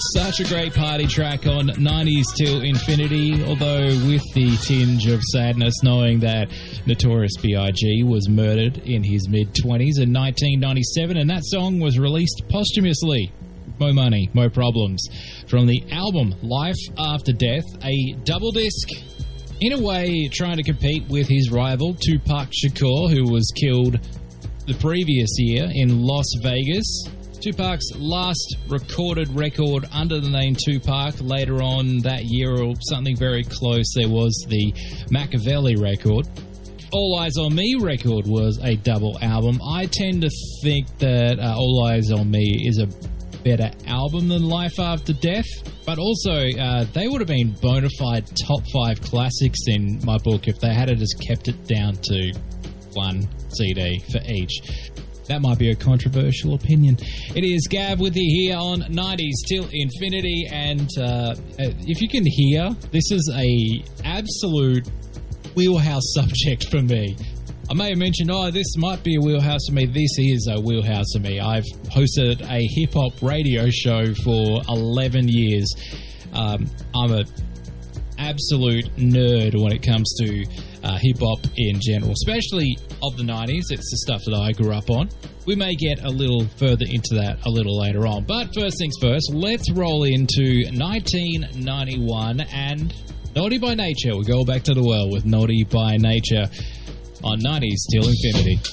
Such a great party track on 90s Till Infinity, although with the tinge of sadness knowing that Notorious B.I.G. was murdered in his mid-20s in 1997, and that song was released posthumously. Mo Money, Mo Problems, from the album Life After Death, a double disc, in a way trying to compete with his rival Tupac Shakur, who was killed the previous year in Las Vegas. Tupac's last recorded record under the name Tupac. Later on that year, or something very close, there was the Machiavelli record. All Eyes on Me record was a double album. I tend to think that All Eyes on Me is a better album than Life After Death, but also they would have been bona fide top 5 classics in my book if they had just kept it down to one CD for each. That might be a controversial opinion. It is Gav with you here on 90s Till Infinity, and if you can hear, this is a absolute wheelhouse subject for me. I may have mentioned, this might be a wheelhouse for me. This is a wheelhouse for me. I've hosted a hip-hop radio show for 11 years. I'm an absolute nerd when it comes to hip-hop in general, especially of the 90s. It's the stuff that I grew up on. We may get a little further into that a little later on. But first things first, let's roll into 1991 and Naughty by Nature. We go back to the well with Naughty by Nature on 90s Till Infinity.